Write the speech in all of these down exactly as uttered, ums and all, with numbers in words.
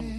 Vamos.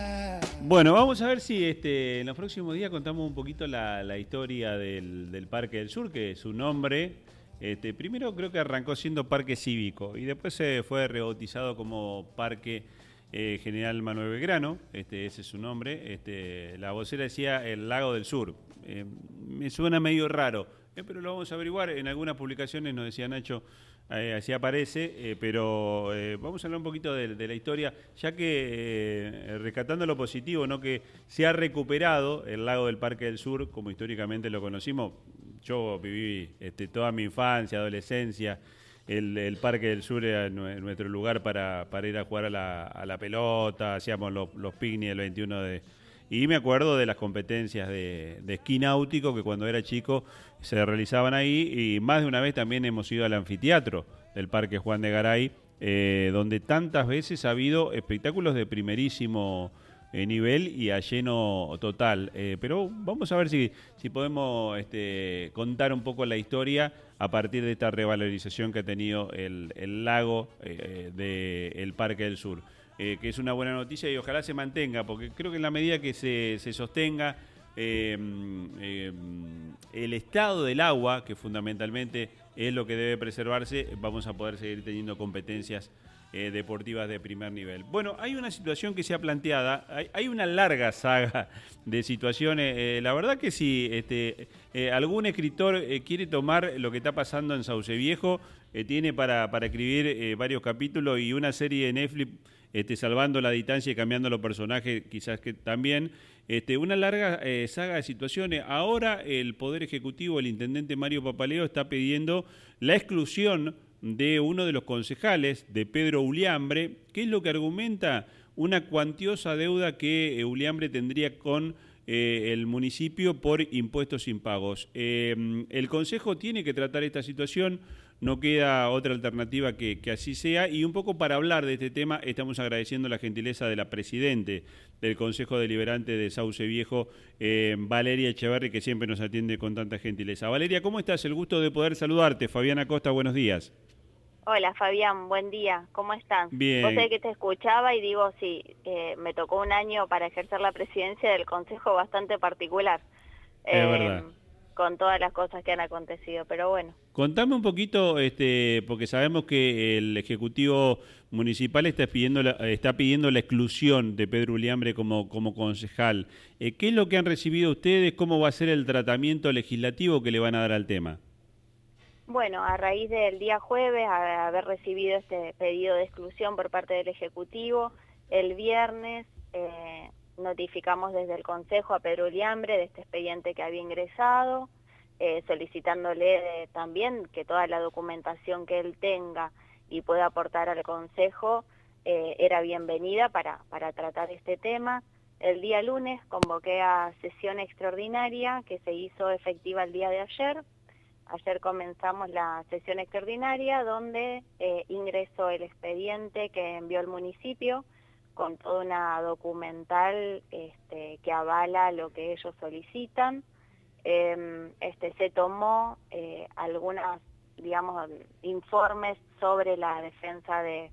Bueno, vamos a ver si este, en los próximos días contamos un poquito la, la historia del, del Parque del Sur, que su nombre, este, primero creo que arrancó siendo Parque Cívico y después se fue rebautizado como Parque eh, General Manuel Belgrano, este, ese es su nombre. Este, la vocera decía el Lago del Sur. Eh, me suena medio raro, eh, pero lo vamos a averiguar. En algunas publicaciones nos decía Nacho, eh, así aparece, eh, pero eh, vamos a hablar un poquito de, de la historia, ya que eh, rescatando lo positivo, ¿no? Que se ha recuperado el lago del Parque del Sur, como históricamente lo conocimos. Yo viví este, toda mi infancia, adolescencia. El, el Parque del Sur era nuestro lugar para, para ir a jugar a la, a la pelota, hacíamos los, los picnics el veintiuno de... Y me acuerdo de las competencias de, de esquí náutico que cuando era chico se realizaban ahí, y más de una vez también hemos ido al anfiteatro del Parque Juan de Garay, eh, donde tantas veces ha habido espectáculos de primerísimo eh, nivel y a lleno total. Eh, pero vamos a ver si, si podemos este, contar un poco la historia a partir de esta revalorización que ha tenido el, el lago eh, del Parque del Sur. Eh, que es una buena noticia y ojalá se mantenga, porque creo que en la medida que se, se sostenga eh, eh, el estado del agua, que fundamentalmente es lo que debe preservarse, vamos a poder seguir teniendo competencias eh, deportivas de primer nivel. Bueno, hay una situación que se ha planteado, hay, hay una larga saga de situaciones. Eh, la verdad que si este, eh, algún escritor eh, quiere tomar lo que está pasando en Sauce Viejo, eh, tiene para, para escribir eh, varios capítulos, y una serie de Netflix, Este, salvando la distancia y cambiando los personajes, quizás que también, este, una larga eh, saga de situaciones. Ahora el Poder Ejecutivo, el intendente Mario Papaleo, está pidiendo la exclusión de uno de los concejales, de Pedro Uliambre, que es lo que argumenta una cuantiosa deuda que Uliambre tendría con eh, el municipio por impuestos impagos. Eh, el Consejo tiene que tratar esta situación. No queda otra alternativa que, que así sea, y un poco para hablar de este tema estamos agradeciendo la gentileza de la Presidente del Consejo Deliberante de Sauce Viejo, eh, Valeria Echeverri, que siempre nos atiende con tanta gentileza. Valeria, ¿cómo estás? El gusto de poder saludarte. Fabiana Costa, buenos días. Hola Fabián, buen día, ¿cómo están? Bien. Vos sabés que te escuchaba y digo, sí, eh, me tocó un año para ejercer la presidencia del Consejo bastante particular. Es eh, verdad. Con todas las cosas que han acontecido, pero bueno. Contame un poquito, este, porque sabemos que el Ejecutivo Municipal está pidiendo la, está pidiendo la exclusión de Pedro Uliambre como, como concejal. Eh, ¿Qué es lo que han recibido ustedes? ¿Cómo va a ser el tratamiento legislativo que le van a dar al tema? Bueno, a raíz del día jueves, a haber recibido este pedido de exclusión por parte del Ejecutivo, el viernes eh, notificamos desde el Consejo a Pedro Uliambre de este expediente que había ingresado, eh, solicitándole de, también que toda la documentación que él tenga y pueda aportar al Consejo eh, era bienvenida para, para tratar este tema. El día lunes convoqué a sesión extraordinaria que se hizo efectiva el día de ayer. Ayer comenzamos la sesión extraordinaria donde eh, ingresó el expediente que envió el municipio con toda una documental este, que avala lo que ellos solicitan. Eh, este, se tomó eh, algunas, digamos, informes sobre la defensa de,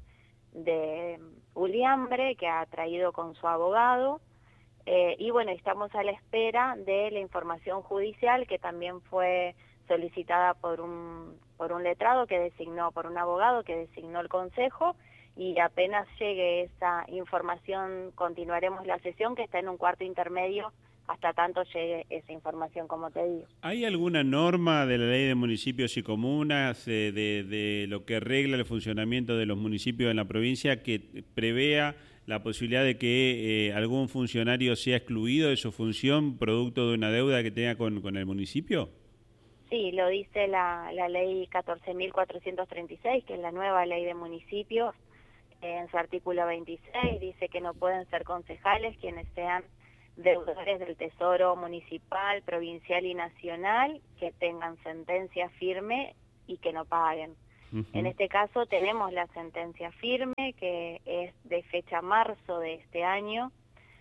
de Uliambre que ha traído con su abogado. Eh, y bueno, estamos a la espera de la información judicial que también fue solicitada por un, por un letrado que designó, por un abogado que designó el Consejo, y apenas llegue esa información continuaremos la sesión, que está en un cuarto intermedio hasta tanto llegue esa información, como te digo. ¿Hay alguna norma de la ley de municipios y comunas, eh, de, de lo que regla el funcionamiento de los municipios en la provincia, que prevea la posibilidad de que eh, algún funcionario sea excluido de su función producto de una deuda que tenga con, con el municipio? Sí, lo dice la, la ley catorce mil cuatrocientos treinta y seis, que es la nueva ley de municipios. En su artículo veintiséis dice que no pueden ser concejales quienes sean deudores del Tesoro municipal, provincial y nacional, que tengan sentencia firme y que no paguen. Uh-huh. En este caso tenemos la sentencia firme, que es de fecha marzo de este año.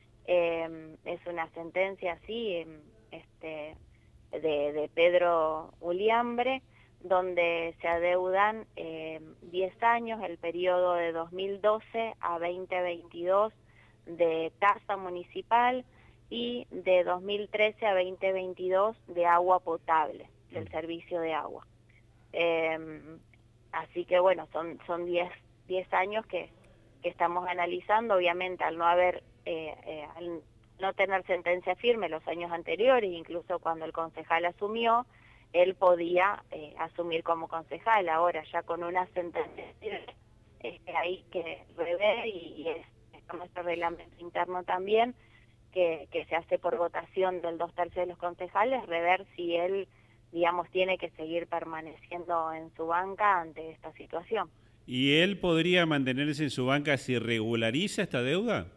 Eh, es una sentencia así, este... De, de Pedro Uliambre, donde se adeudan eh, diez años, el periodo de dos mil doce a veinte veintidós, de casa municipal y de dos mil trece a veinte veintidós de agua potable, del servicio de agua. Eh, así que bueno, son son diez años que, que estamos analizando. Obviamente al no haber, eh, eh, al no tener sentencia firme los años anteriores, incluso cuando el concejal asumió, él podía eh, asumir como concejal. Ahora ya con una sentencia firme, es que hay que rever, y, y es, es nuestro reglamento interno también, que, que se hace por votación del dos tercios de los concejales, rever si él, digamos, tiene que seguir permaneciendo en su banca ante esta situación. ¿Y él podría mantenerse en su banca si regulariza esta deuda?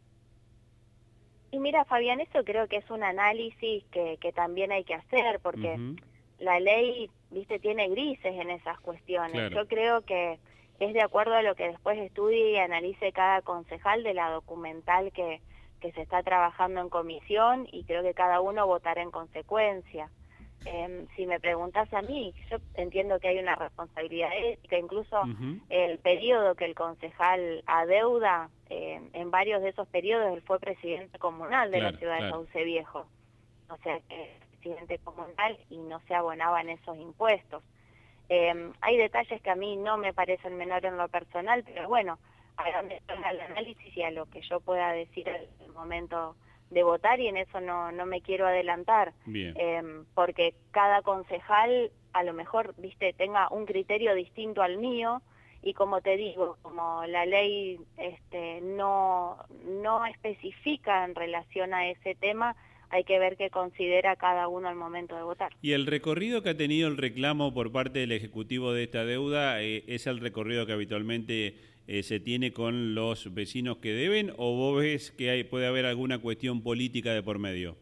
Y mira, Fabián, eso creo que es un análisis que, que también hay que hacer, porque uh-huh. la ley, viste, tiene grises en esas cuestiones. Claro. Yo creo que es de acuerdo a lo que después estudie y analice cada concejal de la documental que, que se está trabajando en comisión, y creo que cada uno votará en consecuencia. Eh, si me preguntas a mí, yo entiendo que hay una responsabilidad ética, incluso uh-huh. el periodo que el concejal adeuda, eh, en varios de esos periodos él fue presidente comunal de claro, la ciudad claro. de Sauce Viejo, o sea, que es presidente comunal y no se abonaban esos impuestos. Eh, hay detalles que a mí no me parecen menores en lo personal, pero bueno, a donde está el análisis y a lo que yo pueda decir en el momento de votar, y en eso no, no me quiero adelantar, eh, porque cada concejal a lo mejor, viste, tenga un criterio distinto al mío, y como te digo, como la ley este, no, no especifica en relación a ese tema, hay que ver qué considera cada uno al momento de votar. ¿Y el recorrido que ha tenido el reclamo por parte del Ejecutivo de esta deuda eh, es el recorrido que habitualmente eh, se tiene con los vecinos que deben, o vos ves que hay, puede haber alguna cuestión política de por medio?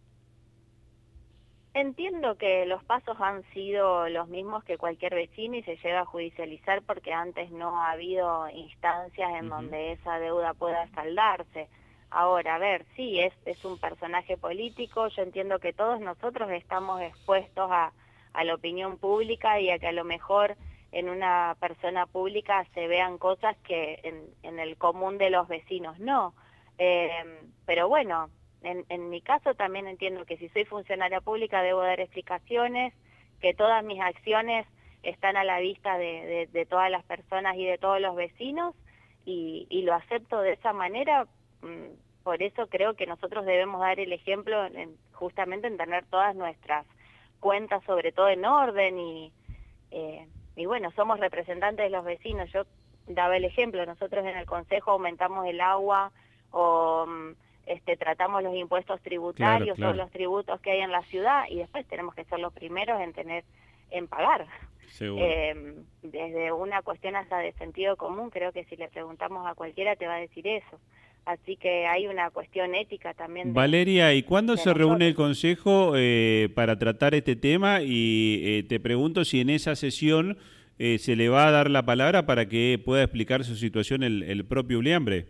Entiendo que los pasos han sido los mismos que cualquier vecino y se llega a judicializar porque antes no ha habido instancias en uh-huh. donde esa deuda pueda saldarse. Ahora, a ver, sí, es, es un personaje político. Yo entiendo que todos nosotros estamos expuestos a, a la opinión pública, y a que a lo mejor en una persona pública se vean cosas que en, en el común de los vecinos no. Eh, pero bueno, en, en mi caso también entiendo que si soy funcionaria pública debo dar explicaciones, que todas mis acciones están a la vista de, de, de todas las personas y de todos los vecinos, y, y lo acepto de esa manera. Por eso creo que nosotros debemos dar el ejemplo en, justamente en tener todas nuestras cuentas, sobre todo en orden, y, eh, y bueno, somos representantes de los vecinos. Yo daba el ejemplo, nosotros en el Consejo aumentamos el agua, o este, tratamos los impuestos tributarios, claro, claro. todos los tributos que hay en la ciudad, y después tenemos que ser los primeros en tener, en pagar. Eh, desde una cuestión hasta de sentido común, creo que si le preguntamos a cualquiera te va a decir eso. Así que hay una cuestión ética también. De, Valeria, ¿y cuándo se nosotros? reúne el Consejo eh, para tratar este tema? Y eh, te pregunto si en esa sesión eh, se le va a dar la palabra para que pueda explicar su situación el, el propio Uliambre.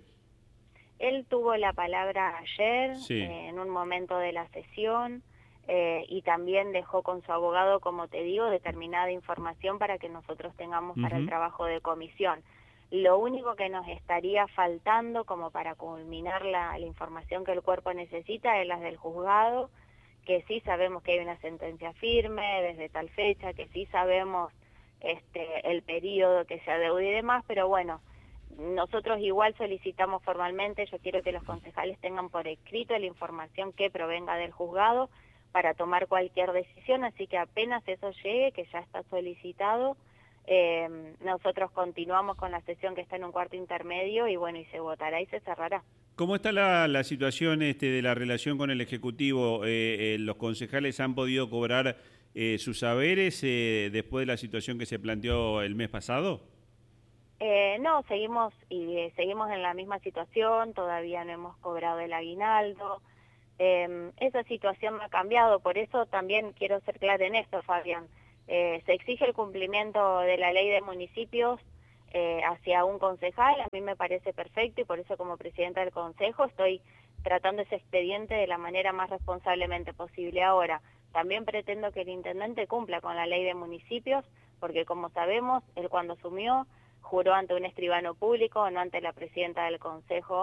Él tuvo la palabra ayer, sí. eh, en un momento de la sesión, eh, y también dejó con su abogado, como te digo, determinada información para que nosotros tengamos uh-huh. para el trabajo de comisión. Lo único que nos estaría faltando como para culminar la, la información que el cuerpo necesita es las del juzgado, que sí sabemos que hay una sentencia firme desde tal fecha, que sí sabemos este, el periodo que se adeuda y demás, pero bueno, nosotros igual solicitamos formalmente, yo quiero que los concejales tengan por escrito la información que provenga del juzgado para tomar cualquier decisión, así que apenas eso llegue, que ya está solicitado, Eh, nosotros continuamos con la sesión que está en un cuarto intermedio, y bueno, y se votará y se cerrará. ¿Cómo está la, la situación este, de la relación con el Ejecutivo? Eh, eh, ¿Los concejales han podido cobrar eh, sus saberes eh, después de la situación que se planteó el mes pasado? Eh, no, seguimos y eh, seguimos en la misma situación, todavía no hemos cobrado el aguinaldo. Eh, esa situación no ha cambiado, por eso también quiero ser clara en esto, Fabián. Eh, se exige el cumplimiento de la ley de municipios eh, hacia un concejal, a mí me parece perfecto, y por eso como presidenta del consejo estoy tratando ese expediente de la manera más responsablemente posible. Ahora, también pretendo que el intendente cumpla con la ley de municipios, porque como sabemos, él cuando asumió juró ante un escribano público, no ante la presidenta del consejo,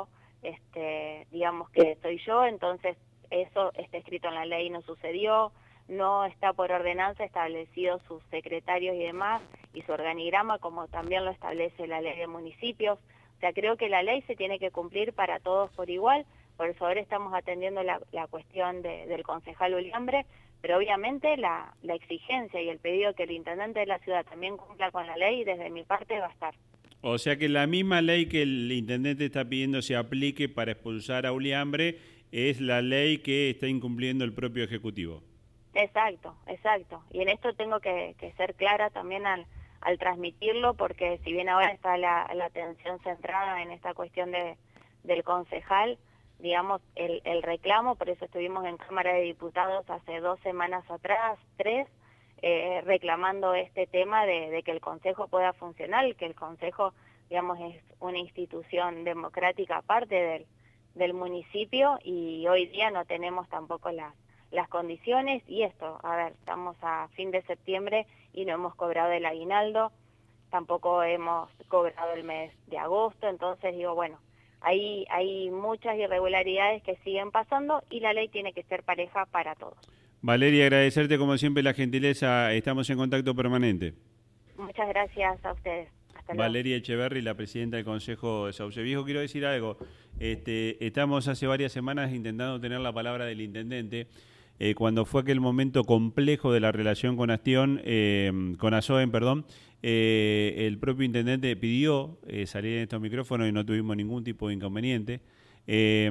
este, digamos que soy yo, entonces eso está escrito en la ley, no sucedió, no está por ordenanza establecido sus secretarios y demás, y su organigrama, como también lo establece la ley de municipios. O sea, creo que la ley se tiene que cumplir para todos por igual, por eso ahora estamos atendiendo la, la cuestión de, del concejal Uliambre, pero obviamente la, la exigencia y el pedido que el intendente de la ciudad también cumpla con la ley, desde mi parte va a estar. O sea que la misma ley que el intendente está pidiendo se aplique para expulsar a Uliambre es la ley que está incumpliendo el propio Ejecutivo. Exacto, exacto. Y en esto tengo que, que ser clara también al, al transmitirlo, porque si bien ahora está la, la atención centrada en esta cuestión de, del concejal, digamos, el, el reclamo, por eso estuvimos en Cámara de Diputados hace dos semanas atrás, tres, eh, reclamando este tema de, de que el Consejo pueda funcionar, que el Consejo, digamos, es una institución democrática aparte del, del municipio, y hoy día no tenemos tampoco las, las condiciones, y esto, a ver, estamos a fin de septiembre y no hemos cobrado el aguinaldo, tampoco hemos cobrado el mes de agosto, entonces digo, bueno, Hay, hay muchas irregularidades que siguen pasando y la ley tiene que ser pareja para todos. Valeria, agradecerte como siempre la gentileza, estamos en contacto permanente. Muchas gracias a ustedes. Hasta luego. Valeria Echeverri, la presidenta del Consejo de Sauce Viejo. Quiero decir algo, este, estamos hace varias semanas intentando tener la palabra del intendente. Eh, cuando fue aquel momento complejo de la relación con Astión, eh, con Azoen, perdón, eh, el propio intendente pidió eh, salir en estos micrófonos y no tuvimos ningún tipo de inconveniente, eh,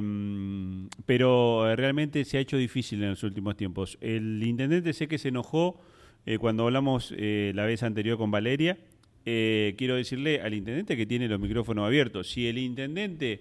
pero realmente se ha hecho difícil en los últimos tiempos. El intendente sé que se enojó eh, cuando hablamos eh, la vez anterior con Valeria. Eh, quiero decirle al intendente que tiene los micrófonos abiertos. Si el intendente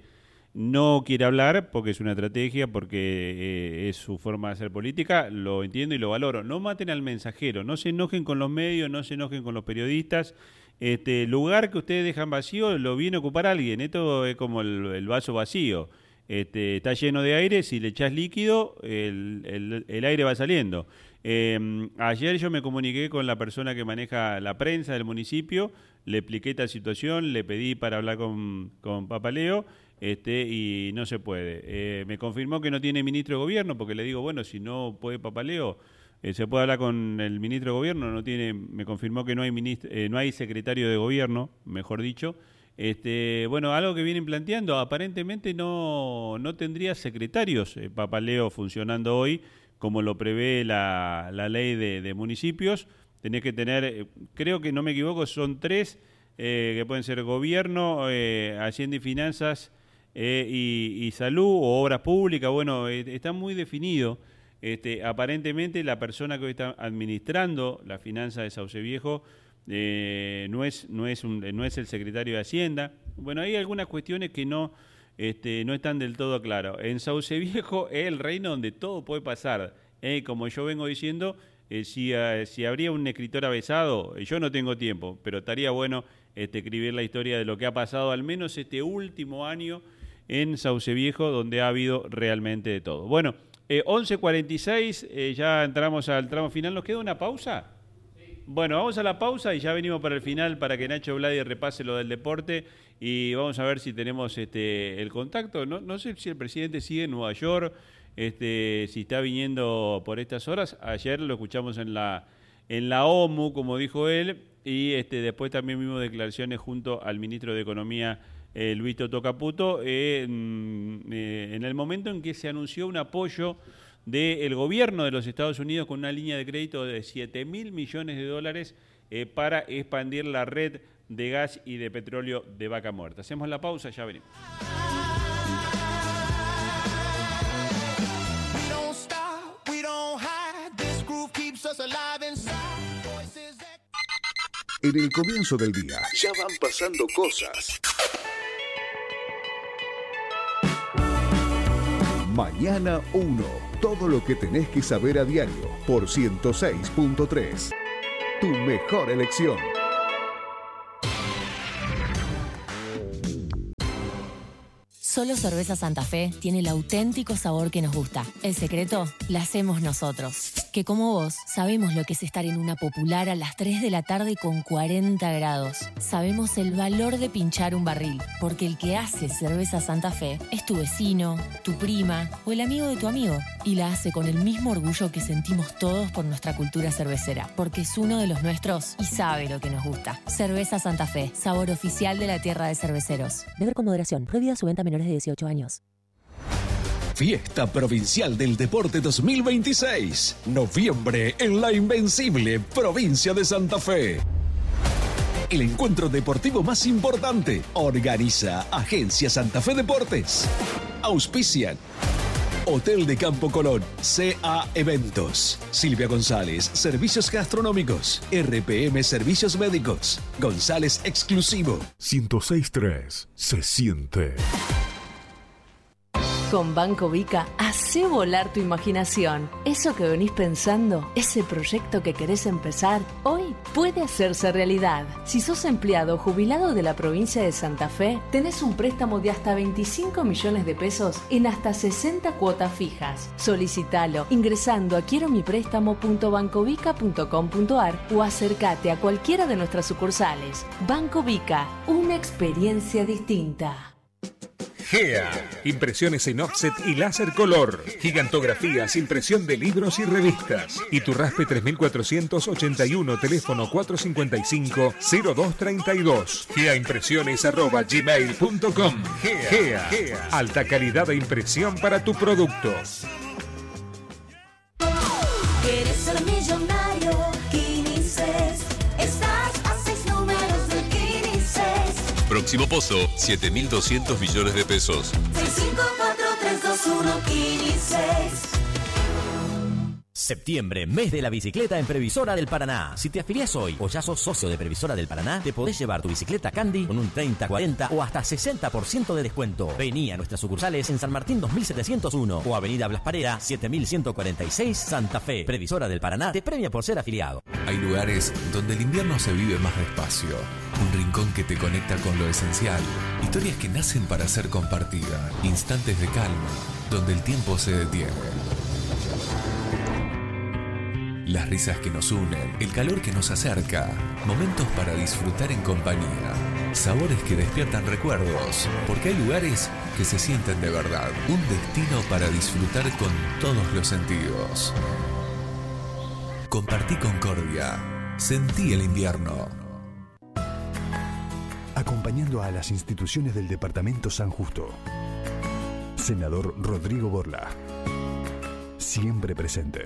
no quiere hablar, porque es una estrategia, porque eh, es su forma de hacer política, lo entiendo y lo valoro. No maten al mensajero, no se enojen con los medios, no se enojen con los periodistas. Este lugar que ustedes dejan vacío lo viene a ocupar alguien. Esto es como el, el vaso vacío. Este, está lleno de aire, si le echás líquido, el, el, el aire va saliendo. Eh, ayer yo me comuniqué con la persona que maneja la prensa del municipio, le expliqué esta situación, le pedí para hablar con, con Papaleo, este, y no se puede. Eh, me confirmó que no tiene ministro de gobierno, porque le digo, bueno, si no puede Papaleo, eh, se puede hablar con el ministro de gobierno, no tiene, me confirmó que no hay ministro, eh, no hay secretario de gobierno, mejor dicho. Este, bueno, algo que vienen planteando, aparentemente no, no tendría secretarios eh, Papaleo funcionando hoy, como lo prevé la, la ley de, de municipios. Tenés que tener, eh, creo que no me equivoco, son tres, eh, que pueden ser gobierno, eh, Hacienda y Finanzas, eh, y, y salud o obras públicas. Bueno, eh, está muy definido. Este, aparentemente la persona que hoy está administrando la finanza de Sauce Viejo eh, no es no es un, no es el secretario de Hacienda. Bueno, hay algunas cuestiones que no este, no están del todo claras. En Sauce Viejo es el reino donde todo puede pasar. Eh, como yo vengo diciendo, eh, si, uh, si habría un escritor avesado, yo no tengo tiempo, pero estaría bueno este, escribir la historia de lo que ha pasado al menos este último año en Sauce Viejo, donde ha habido realmente de todo. Bueno, eh, once cuarenta y seis, eh, ya entramos al tramo final. ¿Nos queda una pausa? Sí. Bueno, vamos a la pausa y ya venimos para el final para que Nacho Vladi repase lo del deporte y vamos a ver si tenemos este el contacto. No, no sé si el presidente sigue en Nueva York, este, si está viniendo por estas horas. Ayer lo escuchamos en la en la OMU, como dijo él, y este después también vimos declaraciones junto al ministro de Economía, Eh, Luis Toto Caputo, eh, eh, en el momento en que se anunció un apoyo del gobierno de los Estados Unidos con una línea de crédito de siete mil millones de dólares eh, para expandir la red de gas y de petróleo de Vaca Muerta. Hacemos la pausa, ya venimos. En el comienzo del día ya van pasando cosas. Mañana uno. Todo lo que tenés que saber a diario por ciento seis punto tres. Tu mejor elección. So Solo Cerveza Santa Fe tiene el auténtico sabor que nos gusta. El secreto la hacemos nosotros. Que como vos, sabemos lo que es estar en una popular a las tres de la tarde con cuarenta grados. Sabemos el valor de pinchar un barril, porque el que hace Cerveza Santa Fe es tu vecino, tu prima o el amigo de tu amigo. Y la hace con el mismo orgullo que sentimos todos por nuestra cultura cervecera, porque es uno de los nuestros y sabe lo que nos gusta. Cerveza Santa Fe, sabor oficial de la tierra de cerveceros. Beber con moderación. Prohibida su venta a menores de dieciocho años. Fiesta Provincial del Deporte dos mil veintiséis. Noviembre en la Invencible, provincia de Santa Fe. El encuentro deportivo más importante. Organiza Agencia Santa Fe Deportes. Auspician Hotel de Campo Colón, C A Eventos, Silvia González, Servicios Gastronómicos, R P M Servicios Médicos, González Exclusivo. ciento seis punto tres se siente. Con Banco Vica, hacé volar tu imaginación. Eso que venís pensando, ese proyecto que querés empezar, hoy puede hacerse realidad. Si sos empleado o jubilado de la provincia de Santa Fe, tenés un préstamo de hasta veinticinco millones de pesos en hasta sesenta cuotas fijas. Solicitalo ingresando a quiero mi préstamo punto bancovica punto com punto ar o acércate a cualquiera de nuestras sucursales. Banco Vica, una experiencia distinta. G E A, impresiones en offset y láser color, gigantografías, impresión de libros y revistas. Iturraspe tres mil cuatrocientos ochenta y uno, teléfono cuatrocientos cincuenta y cinco, cero dos treinta y dos. geaimpresiones arroba gmail punto com. G E A, alta calidad de impresión para tu producto. ¿Quieres ser millonario? Quinices. Estás a seis números de Quinices. Próximo pozo, siete mil doscientos millones de pesos. seis cinco cuatro tres dos uno Quinices. Septiembre, mes de la bicicleta en Previsora del Paraná. Si te afiliás hoy o ya sos socio de Previsora del Paraná, te podés llevar tu bicicleta Candy con un treinta, cuarenta o hasta sesenta por ciento de descuento. Vení a nuestras sucursales en San Martín dos mil setecientos uno o Avenida Blas Parera siete mil ciento cuarenta y seis, Santa Fe. Previsora del Paraná te premia por ser afiliado. Hay lugares donde el invierno se vive más despacio. Un rincón que te conecta con lo esencial. Historias que nacen para ser compartidas. Instantes de calma, donde el tiempo se detiene. Las risas que nos unen, el calor que nos acerca, momentos para disfrutar en compañía, sabores que despiertan recuerdos, porque hay lugares que se sienten de verdad, un destino para disfrutar con todos los sentidos. Compartí Concordia, sentí el invierno. Acompañando a las instituciones del Departamento San Justo. Senador Rodrigo Borla. Siempre presente.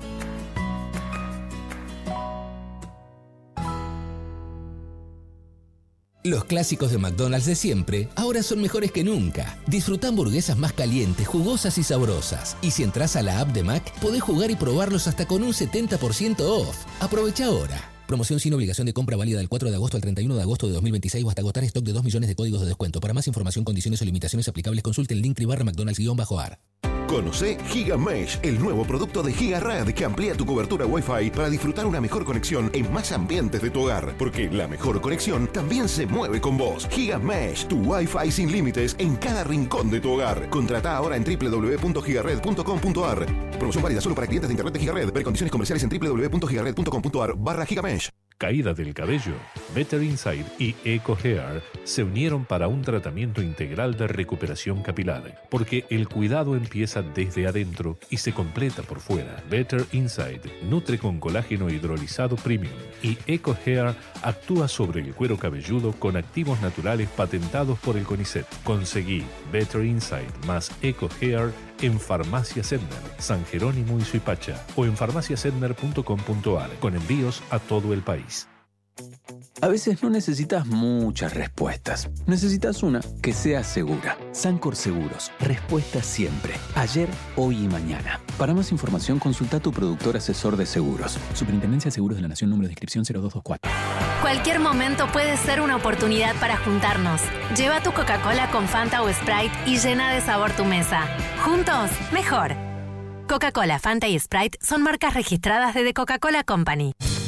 Los clásicos de McDonald's de siempre ahora son mejores que nunca. Disfruta hamburguesas más calientes, jugosas y sabrosas. Y si entras a la app de Mac, podés jugar y probarlos hasta con un setenta por ciento off. Aprovecha ahora. Promoción sin obligación de compra válida del cuatro de agosto al treinta y uno de agosto de dos mil veintiséis o hasta agotar stock de dos millones de códigos de descuento. Para más información, condiciones o limitaciones aplicables, consulte el link barra McDonald's-ar. Conoce GigaMesh, el nuevo producto de GigaRed que amplía tu cobertura Wi-Fi para disfrutar una mejor conexión en más ambientes de tu hogar. Porque la mejor conexión también se mueve con vos. GigaMesh, tu Wi-Fi sin límites en cada rincón de tu hogar. Contrata ahora en doble u doble u doble u punto gigared punto com punto ar. Promoción válida solo para clientes de internet de GigaRed. Ver condiciones comerciales en doble u doble u doble u punto gigared punto com punto ar barra GigaMesh. Caída del cabello, Better Inside y Eco Hair se unieron para un tratamiento integral de recuperación capilar, porque el cuidado empieza desde adentro y se completa por fuera. Better Inside nutre con colágeno hidrolizado premium y Eco Hair actúa sobre el cuero cabelludo con activos naturales patentados por el CONICET. Conseguí Better Inside más Eco Hair en Farmacia Sedner, San Jerónimo y Suipacha o en farmacia sedner punto com punto ar con envíos a todo el país. A veces no necesitas muchas respuestas. Necesitas una que sea segura. Sancor Seguros. Respuesta siempre. Ayer, hoy y mañana. Para más información, consulta a tu productor asesor de seguros. Superintendencia de Seguros de la Nación, número de inscripción cero dos dos cuatro. Cualquier momento puede ser una oportunidad para juntarnos. Lleva tu Coca-Cola con Fanta o Sprite y llena de sabor tu mesa. Juntos, mejor. Coca-Cola, Fanta y Sprite son marcas registradas de The Coca-Cola Company.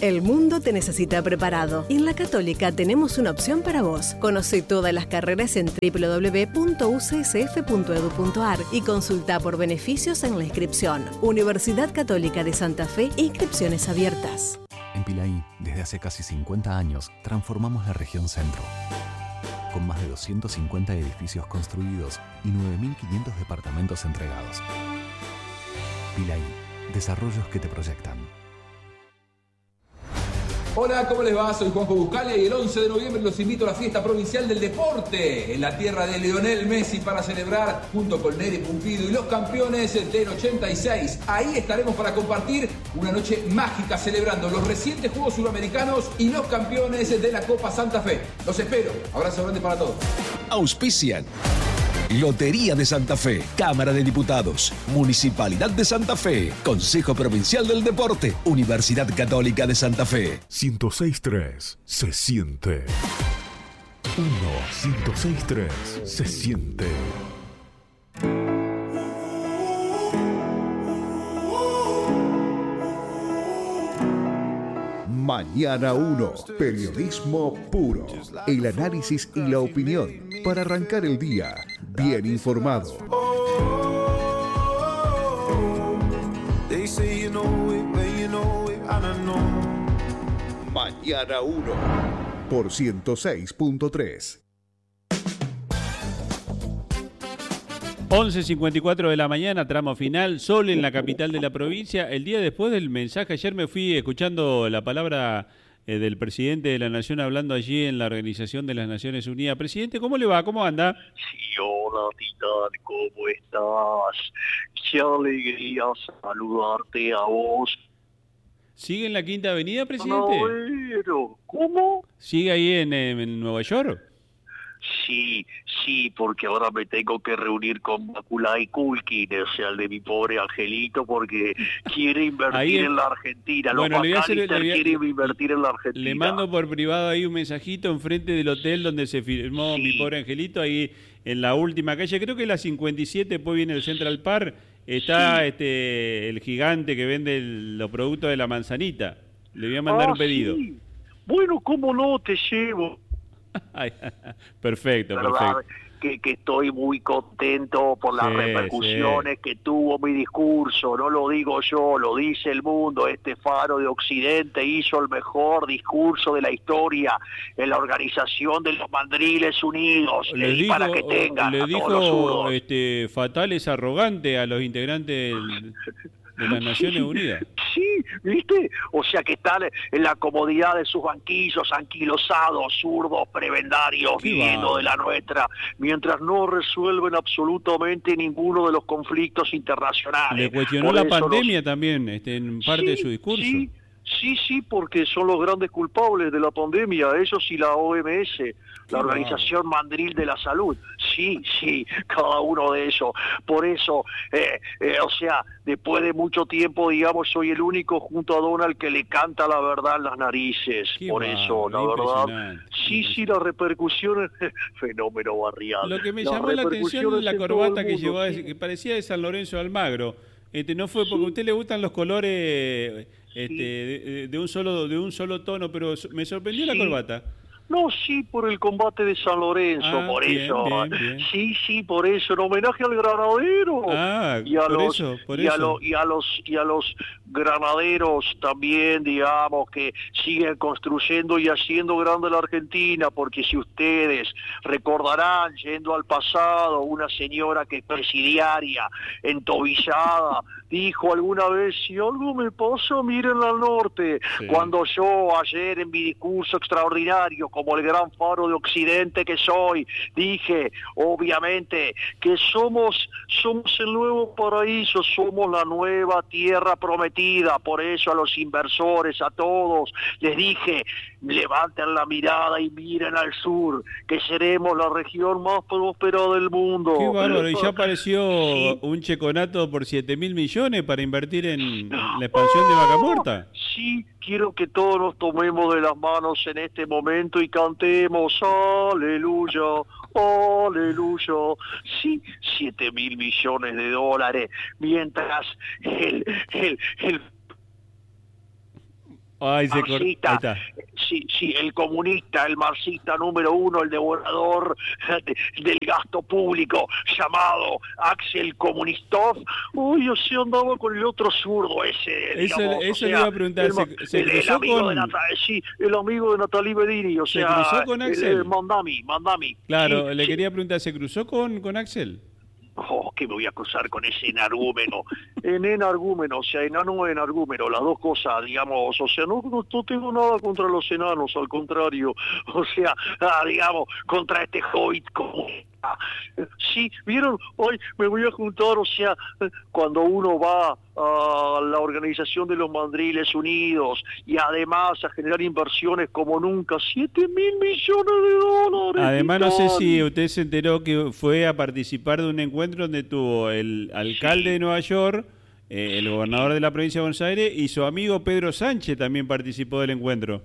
El mundo te necesita preparado y en la Católica tenemos una opción para vos. Conoce todas las carreras en doble u doble u doble u punto u c s f punto e d u punto a r y consulta por beneficios en la inscripción. Universidad Católica de Santa Fe, inscripciones abiertas. En Pilaí, desde hace casi cincuenta años, transformamos la región centro. Con más de doscientos cincuenta edificios construidos y nueve mil quinientos departamentos entregados. Pilaí, desarrollos que te proyectan. Hola, ¿cómo les va? Soy Juanjo Buscalia y el once de noviembre los invito a la fiesta provincial del deporte en la tierra de Lionel Messi para celebrar junto con Neri Pumpido y los campeones del ochenta y seis. Ahí estaremos para compartir una noche mágica celebrando los recientes Juegos Suramericanos y los campeones de la Copa Santa Fe. Los espero. Abrazo grande para todos. Auspician Lotería de Santa Fe, Cámara de Diputados, Municipalidad de Santa Fe, Consejo Provincial del Deporte, Universidad Católica de Santa Fe. ciento seis punto tres se siente. uno, ciento seis punto tres se siente. Mañana uno, periodismo puro, el análisis y la opinión para arrancar el día bien informado. Mañana uno, por ciento seis punto tres. once cincuenta y cuatro de la mañana, tramo final, sol en la capital de la provincia. El día después del mensaje, ayer me fui escuchando la palabra eh, del presidente de la Nación hablando allí en la Organización de las Naciones Unidas. Presidente, ¿cómo le va? ¿Cómo anda? Sí, hola, Titán, ¿cómo estás? Qué alegría saludarte a vos. ¿Sigue en la Quinta Avenida, presidente? No, pero, ¿cómo? ¿Sigue ahí en, en Nueva York? Sí, sí, porque ahora me tengo que reunir con Maculay Culkin, o sea, el de mi pobre angelito, porque quiere invertir ahí en la Argentina. Bueno, Los le voy a hacer- McAllister le voy a- quieren invertir en la Argentina. Le mando por privado ahí un mensajito enfrente del hotel donde se firmó mi pobre angelito, ahí en la última calle, creo que es la cincuenta y siete, después viene el Central Park, está Sí. este el gigante que vende el- los productos de la manzanita. Le voy a mandar Ah, un pedido. sí. Bueno, ¿cómo no? Te llevo. Ay, perfecto, ¿Verdad? perfecto. Que, que estoy muy contento por las Sí, repercusiones que tuvo mi discurso. No lo digo yo, lo dice el mundo. Este faro de Occidente hizo el mejor discurso de la historia en la Organización de los Mandriles Unidos. Le Y dijo, para que tengan le a todos los dijo zurdos. este, fatales arrogante a los integrantes del- de las Naciones Unidas. Sí, ¿viste? O sea que están en la comodidad de sus banquillos, anquilosados, zurdos, prebendarios, Qué viviendo bárbaro. de la nuestra, mientras no resuelven absolutamente ninguno de los conflictos internacionales. Le cuestionó Por la eso los- pandemia también este, en parte de su discurso. Sí, sí, sí, porque son los grandes culpables de la pandemia, ellos y la O M S, la Organización Mandril de la Salud. Sí, sí, cada uno de ellos. Por eso, eh, eh, o sea, después de mucho tiempo, digamos, soy el único junto a Donald que le canta la verdad en las narices. Qué Por eso, la bárbaro, verdad, impresionante, sí, sí, las repercusiones, fenómeno barrial. Lo que me Las llamó la atención repercusiones es la en todo corbata el que mundo, llevaba, sí. que parecía de San Lorenzo de Almagro. Este, no fue porque a usted le gustan los colores este, de, de un solo de un solo tono, pero so- me sorprendió la Sí. corbata. No, sí, por el combate de San Lorenzo, Ah, por bien, eso. bien, bien. Sí, sí, por eso, en homenaje al granadero. Ah, y a por los, eso, por y a eso. lo- y a los y a los granaderos también, digamos, que siguen construyendo y haciendo grande la Argentina, porque si ustedes recordarán, yendo al pasado, una señora que es presidiaria, entobillada, dijo alguna vez, si algo me pasa, miren al norte. Sí. Cuando yo ayer en mi discurso extraordinario, como el gran faro de Occidente que soy, dije, obviamente, que somos, somos el nuevo paraíso, somos la nueva tierra prometida. Por eso a los inversores, a todos, les dije, levanten la mirada y miren al sur, que seremos la región más próspera del mundo. Qué bárbaro, y ya apareció un checonato por siete mil millones para invertir en la expansión de Vaca Muerta. Sí, quiero que todos nos tomemos de las manos en este momento y cantemos aleluya, aleluya. Sí, siete mil millones de dólares, mientras el, el, el Ay, se cortó. Ahí está. Sí, sí, el comunista, el marxista número uno, el devorador de, del gasto público, llamado Axel Comunistov. Uy, yo sí andaba con el otro zurdo ese, Eso, digamos. eso o sea, le iba a preguntar, el, ¿se, se el, cruzó el amigo con...? de Natalie, sí, el amigo de Natalie Bedini, o ¿Se sea... cruzó con Axel? El, el Mandami, Mandami. Claro, Sí, le sí. quería preguntar, ¿se cruzó con, con Axel? Oh, que me voy a cruzar con ese enargúmeno. En enargúmeno, o sea, enano enargúmeno, las dos cosas, digamos, o sea, no, no, no tengo nada contra los enanos, al contrario, o sea, ah, digamos, contra este hobbit comunista. Sí, vieron, hoy me voy a juntar, o sea, cuando uno va a la Organización de los Mandriles Unidos y además a generar inversiones como nunca, siete mil millones de dólares. Además, no sé Titán. si usted se enteró que fue a participar de un encuentro donde tuvo el alcalde de Nueva York, eh, el gobernador de la provincia de Buenos Aires y su amigo Pedro Sánchez también participó del encuentro.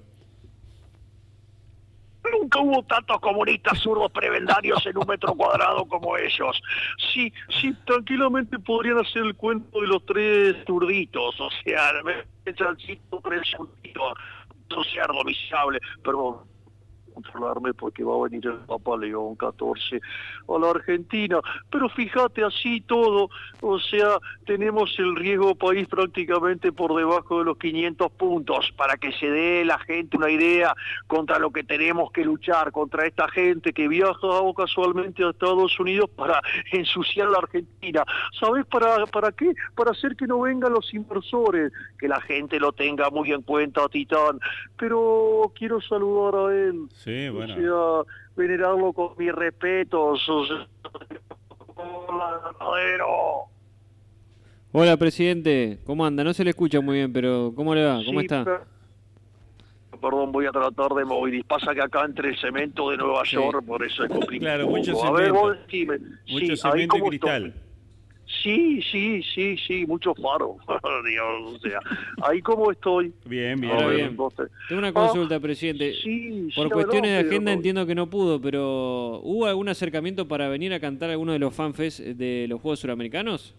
Nunca hubo tantos comunistas zurdos prebendarios en un metro cuadrado como ellos. Sí, sí, tranquilamente podrían hacer el cuento de los tres zurditos, o sea, el chancito, tres zurditos, no sea domiciliable, perdón. Controlarme porque va a venir el Papa León catorce a la Argentina, pero fíjate así todo, o sea, tenemos el riesgo país prácticamente por debajo de los quinientos puntos, para que se dé la gente una idea contra lo que tenemos que luchar, contra esta gente que viaja casualmente a Estados Unidos para ensuciar la Argentina. ¿Sabes para, para qué? Para hacer que no vengan los inversores, que la gente lo tenga muy en cuenta, Titán, pero quiero saludar a él. Sí, bueno. O sea, venerarlo con mis respetos. O sea, hola, ganadero. Hola, presidente. ¿Cómo anda? No se le escucha muy bien, pero ¿cómo le va? ¿Cómo Sí, está? per- Perdón, voy a tratar de movilizar. Pasa que acá entre el cemento de Nueva Sí. York, por eso es complicado. Claro, mucho A ver, cemento. vos decime. Mucho Sí, ahí cemento y cómo cristal. estoy. Sí, sí, sí, sí, mucho faro. Dios, o sea, ahí como estoy. Bien, bien. Ahora A ver, bien. entonces. Tengo una Ah, consulta, presidente. sí, Por sí, cuestiones de adelante, agenda don- entiendo que no pudo, pero ¿hubo algún acercamiento para venir a cantar alguno de los fanfests de los Juegos Suramericanos?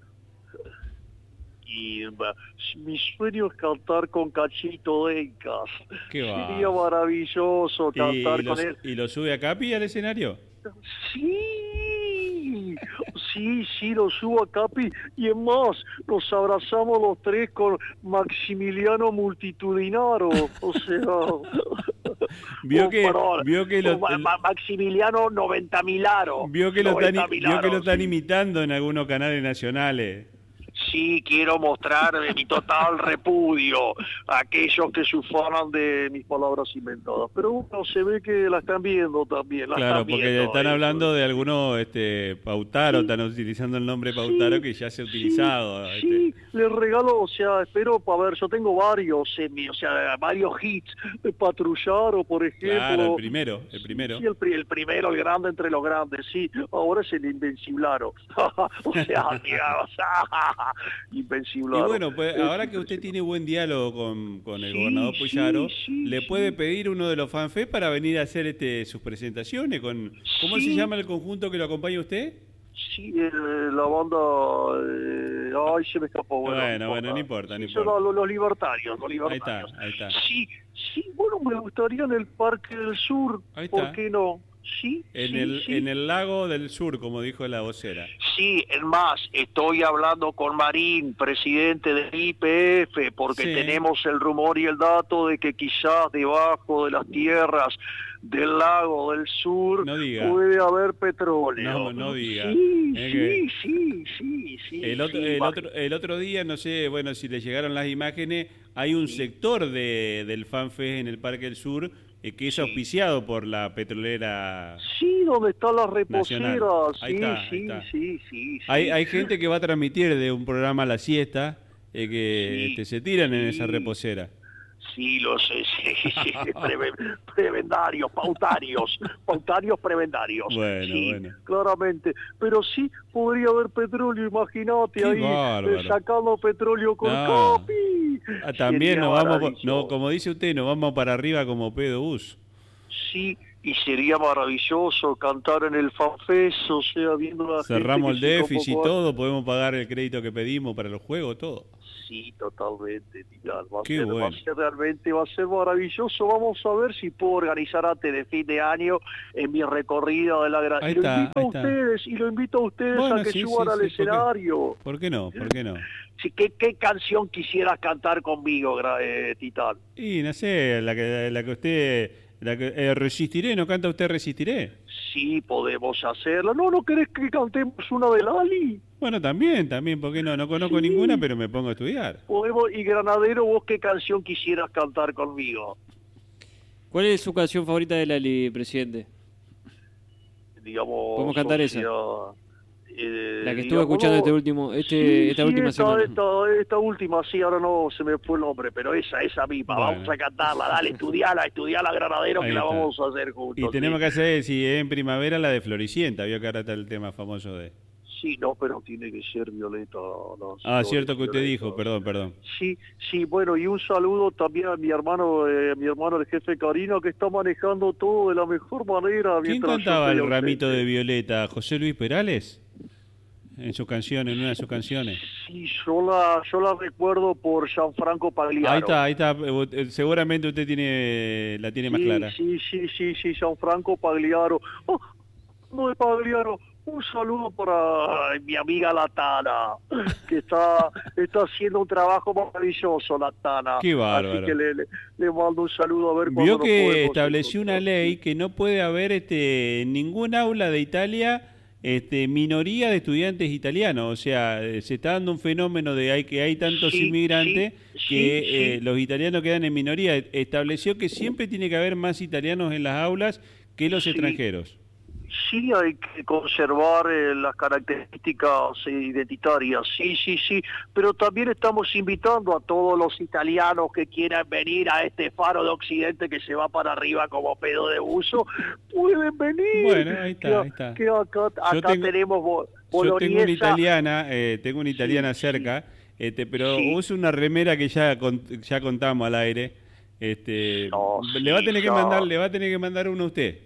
Y bah, mi sueño es cantar con Cachito Dencas. Qué va. Sería maravilloso ¿Y, cantar lo, con él. ¿Y lo sube a Capi al escenario? Sí, sí, sí, lo subo a Capi. Y es más, nos abrazamos los tres con Maximiliano Multitudinaro. O sea... Vio Oh, que, perdón. vio que lo, Oh, Ma- Ma- Maximiliano noventa milaro. vio que lo están, noventa vio que lo milaro, están sí. imitando en algunos canales nacionales. Sí, quiero mostrar eh, mi total repudio a aquellos que se ufanan de mis palabras inventadas. Pero bueno, se ve que la están viendo también. La Claro, están porque viendo, están eh. hablando de algunos este, Pautaro, están utilizando el nombre Pautaro que ya se ha utilizado. este. Sí, les regalo, o sea, espero, a ver, yo tengo varios, en mi- o sea, varios hits de Patrullaro, por ejemplo. Claro, el primero, el primero. Sí, el, pri- el primero, el grande entre los grandes, sí. Ahora es el Invenciblaro. o sea, digamos, Y Invenciblaro. bueno, pues Es- ahora que usted tiene buen diálogo con, con el Sí, gobernador sí, Puyaro, sí, ¿le puede pedir uno de los fanfest para venir a hacer este sus presentaciones? con ¿Cómo Sí. se llama el conjunto que lo acompaña usted? Sí, eh, la banda... eh, ay, se me escapó. Bueno, Bueno, bueno, no importa, no Sí, son importa. los, los libertarios, los Ahí está, libertarios. ahí está. Sí, sí, bueno, me gustaría en el Parque del Sur. Ahí está. ¿Por qué no? Sí, En, sí, el, sí. en el lago del sur, como dijo la vocera. Sí, es más, estoy hablando con Marín, presidente del I P F, porque Sí. tenemos el rumor y el dato de que quizás debajo de las tierras del lago del sur No diga. puede haber petróleo. No, no diga. Sí, Es sí, que- sí, sí, sí. El otro, sí, el, va- otro, el otro día, no sé, bueno, si le llegaron las imágenes, hay un sector de, del FanFest en el Parque del Sur eh, que es auspiciado por la petrolera. Sí, donde están las Nacional. reposeras. Ahí Sí, está, ahí sí, está. sí, sí, sí. Hay, hay gente que va a transmitir de un programa a la siesta eh, que Sí, este, se tiran en esa reposera. Sí, lo sé, sí, sí, preve- prebendarios, pautarios, pautarios prebendarios. Bueno, sí, bueno. claramente. Pero sí podría haber petróleo, imagínate Qué ahí, bárbaro. eh, sacando petróleo con No. Capi. Ah, también Sería nos vamos, maravilloso. no, como dice usted, nos vamos para arriba como pedo bus. Sí, y sería maravilloso cantar en el FanFest, o sea, viendo a la Cerramos el gente que se déficit, convocó. todo, podemos pagar el crédito que pedimos para los juegos, todo. Sí, totalmente, Titán. Va a, Qué ser, va bueno. a ser realmente, va a ser maravilloso. Vamos a ver si puedo organizar antes de fin de año en mi recorrido de la gran. Ahí Y lo está, invito a ahí está. ustedes, y lo invito a ustedes Bueno, a que sí, suban sí, al sí, ¿por qué? escenario. ¿Por qué no? ¿Por qué no? Sí, ¿qué, ¿Qué canción quisieras cantar conmigo, gra- eh, Titán? Y no sé, la que, la que usted... La que, eh, resistiré, ¿no canta usted Resistiré? Sí, podemos hacerla. No, ¿no querés que cantemos una de Lali? Bueno, también, también, ¿por qué no? No conozco ninguna, pero me pongo a estudiar. Podemos, y Granadero, ¿vos qué canción quisieras cantar conmigo? ¿Cuál es su canción favorita de Lali, presidente? Digamos, Podemos cantar o esa. sea, eh, La que estuve digamos, escuchando no, este último, este, sí, esta sí, última esta, semana. Esta, esta última, sí, ahora no se me fue el nombre, pero esa, esa misma, Bueno. vamos a cantarla, dale, estudiala, estudiala, Granadero, Ahí que la está. vamos a hacer juntos. Y tenemos sí. que hacer, si es en primavera, la de Floricienta. Vio que ahora está el tema famoso de... Sí, no, pero tiene que ser Violeta. No, Ah, no, cierto que usted Violeta. dijo, perdón, perdón. Sí, sí, bueno, y un saludo también a mi hermano, eh, mi hermano el jefe Karina, que está manejando todo de la mejor manera. ¿Quién mientras yo cantaba estoy el ramito ausente. de Violeta? ¿José Luis Perales? En su canción, en una de sus canciones. Sí, yo la, yo la recuerdo por Gianfranco Pagliaro. Ahí está, ahí está. Eh, Seguramente usted tiene la tiene más sí, clara. Sí, sí, sí, sí, Gianfranco Pagliaro. Oh, no de Pagliaro. Un saludo para ay, mi amiga La Tana, que está, está haciendo un trabajo maravilloso, La Tana. Qué bárbaro. Así que le, le, le mando un saludo a ver cuándo Vio nos que podemos estableció una ley que no puede haber este en ningún aula de Italia este minoría de estudiantes italianos. O sea, eh, se está dando un fenómeno de hay, que hay tantos Sí, inmigrantes sí, que sí, eh, sí. los italianos quedan en minoría. Estableció que siempre tiene que haber más italianos en las aulas que los Sí. extranjeros. Sí, hay que conservar eh, las características eh, identitarias, sí, sí, sí, pero también estamos invitando a todos los italianos que quieran venir a este faro de Occidente que se va para arriba como pedo de buzo, pueden venir. Bueno, ahí está, que, ahí está. que acá, acá tengo- tenemos bo- Yo tengo una boloñesa. italiana, eh, tengo una italiana cerca, este, pero Sí. usa una remera que ya con- ya contamos al aire. Este, No, le va a sí, tener que ya. mandar, le va a tener que mandar uno a usted.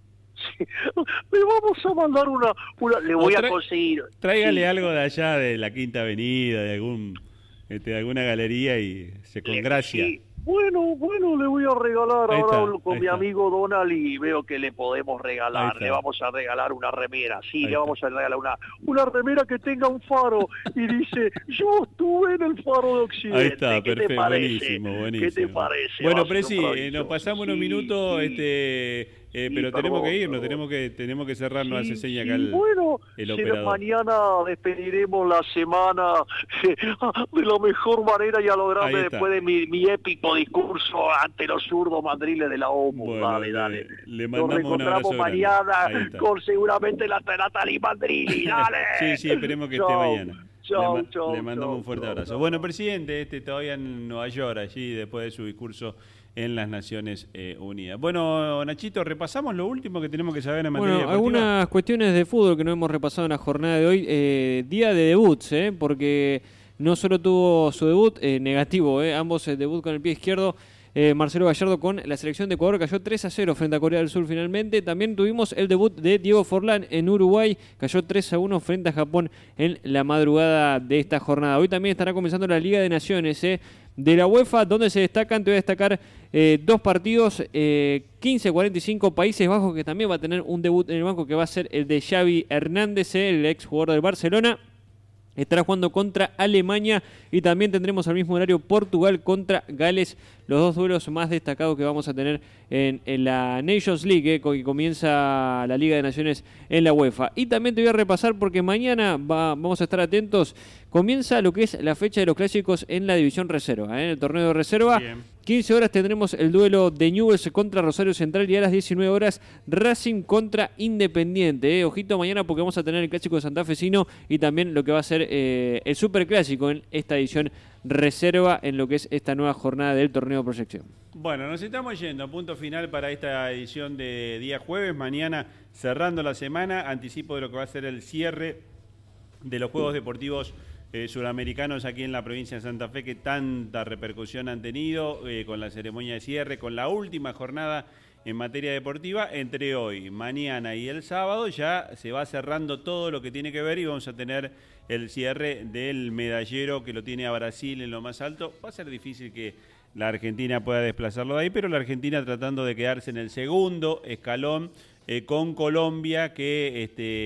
Le vamos a mandar una, una le voy O a tra- conseguir. Tráigale Sí. algo de allá de la Quinta Avenida, de algún este, de alguna galería y se congracia. Sí. Bueno, bueno, le voy a regalar. Ahí Ahora está, hablo con ahí mi está. amigo Donald y veo que le podemos Ahí regalar. está. Le vamos a regalar una remera. Sí, Ahí le está. vamos a regalar una, una remera que tenga un faro y dice, yo estuve en el faro de Occidente. Ahí está, ¿Qué te perfecto, parece? buenísimo, buenísimo. ¿Qué te parece? Bueno, Va a ser Presi, eh, maravilloso. nos pasamos unos Sí, minutos, sí. este, eh, Sí, pero perdón, tenemos que irnos, perdón. tenemos que tenemos que cerrar, nos hace Sí, seña sí, acá el, bueno, el será- operador. mañana despediremos la semana de la mejor manera y a lo Ahí grande está. después de mi, mi épico discurso ante los zurdos madriles de la OMU. Bueno, dale, le- dale. le Nos mandamos un abrazo reencontramos grande. mañana Ahí está. con seguramente la Natalie Mandrilli. Dale. Sí, sí, esperemos que esté Chao, mañana. chao, le, ma- chao, le mandamos chao, un fuerte chao, abrazo. chao. Bueno, presidente, este todavía en Nueva York, allí después de su discurso en las Naciones eh, Unidas. Bueno, Nachito, repasamos lo último que tenemos que saber en materia Bueno, deportiva. algunas cuestiones de fútbol que no hemos repasado en la jornada de hoy. Eh, día de debuts, ¿eh? Porque no solo tuvo su debut eh, negativo, ¿eh? ambos eh, debut con el pie izquierdo. Eh, Marcelo Gallardo con la selección de Ecuador cayó tres a cero frente a Corea del Sur finalmente. También tuvimos el debut de Diego Forlán en Uruguay, cayó tres a uno frente a Japón en la madrugada de esta jornada. Hoy también estará comenzando la Liga de Naciones ¿eh? de la UEFA, donde se destacan, te voy a destacar eh, dos partidos, eh, quince a cuarenta y cinco Países Bajos, que también va a tener un debut en el banco que va a ser el de Xavi Hernández, ¿eh? el ex jugador del Barcelona. Estará jugando contra Alemania y también tendremos al mismo horario Portugal contra Gales, los dos duelos más destacados que vamos a tener en, en la Nations League, eh, que comienza la Liga de Naciones en la UEFA. Y también te voy a repasar porque mañana va, vamos a estar atentos, comienza lo que es la fecha de los clásicos en la división reserva, ¿eh? en el torneo de reserva. Bien. quince horas tendremos el duelo de Newell's contra Rosario Central y a las diecinueve horas Racing contra Independiente. Eh. Ojito mañana porque vamos a tener el clásico de santafesino y también lo que va a ser eh, el superclásico en esta edición reserva en lo que es esta nueva jornada del torneo de proyección. Bueno, nos estamos yendo. Punto final para esta edición de día jueves. Mañana cerrando la semana. Anticipo de lo que va a ser el cierre de los Juegos Deportivos eh, Suramericanos aquí en la provincia de Santa Fe, que tanta repercusión han tenido eh, con la ceremonia de cierre, con la última jornada en materia deportiva. Entre hoy, mañana y el sábado ya se va cerrando todo lo que tiene que ver y vamos a tener el cierre del medallero que lo tiene a Brasil en lo más alto. Va a ser difícil que la Argentina pueda desplazarlo de ahí, pero la Argentina tratando de quedarse en el segundo escalón eh, con Colombia, que este